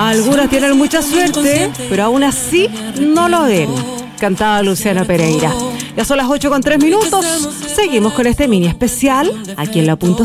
Algunos tienen mucha suerte, pero aún así no lo ven. Cantaba Luciano Pereira. Ya son las 8:03. Seguimos con este mini especial aquí en La Punto